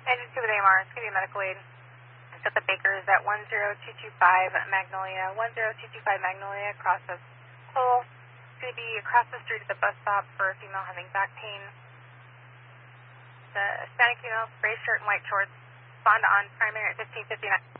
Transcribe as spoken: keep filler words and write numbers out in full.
Engine two with A M R, it's going to be medical aid. It's at the Bakers at one zero two two five Magnolia, one zero two two five Magnolia, across the pole. It's going to be across the street at the bus stop for a female having back pain. The Hispanic female, gray shirt and white shorts, respond on primary at fifteen fifty-nine.